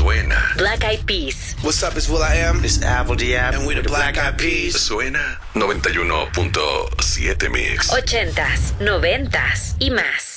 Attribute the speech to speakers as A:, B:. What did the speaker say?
A: Suena.
B: Black Eyed Peas.
C: What's up, it's will.i.am.
D: It's Apple D.App.
C: And we the Black Eyed Peas.
A: Suena 91.7 Mix.
B: 80s, 90s y más.